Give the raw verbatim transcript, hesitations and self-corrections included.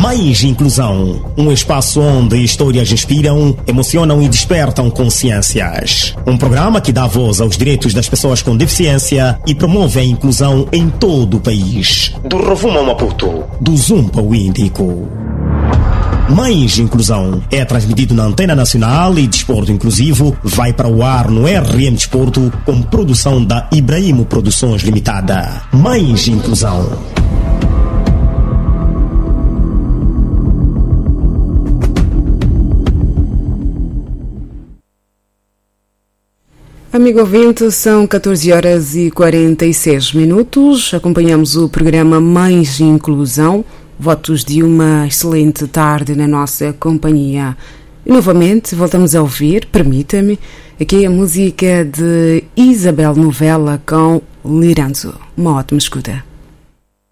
Mais Inclusão, um espaço onde histórias inspiram, emocionam e despertam consciências. Um programa que dá voz aos direitos das pessoas com deficiência e promove a inclusão em todo o país. Do Rovuma ao Maputo, do Zumpa ao Índico. Mais Inclusão é transmitido na Antena Nacional e Desporto Inclusivo vai para o ar no R M Desporto com produção da Ibrahimo Produções Limitada. Mais Inclusão. Amigo ouvinte, são catorze horas e quarenta e seis minutos. Acompanhamos o programa Mais Inclusão. Votos de uma excelente tarde na nossa companhia. E novamente voltamos a ouvir, permita-me, aqui a música de Isabel Novella com Liranzo. Uma ótima escuta.